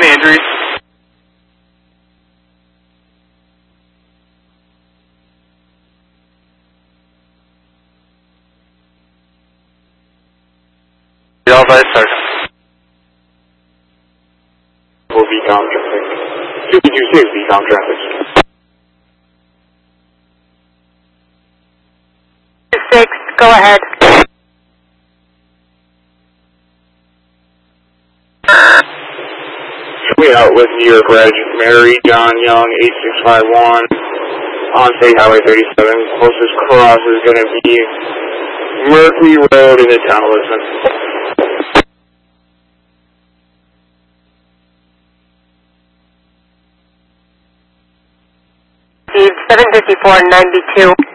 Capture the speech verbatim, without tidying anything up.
Any injuries? All five, Sergeant. Will be com traffic. two two six, be com traffic. six, go ahead. We out with New York Reg, Mary John Young, eight six five one, on State Highway thirty-seven. Closest cross is going to be Mercury Road in the town of Lisbon. seven fifty-four ninety-two.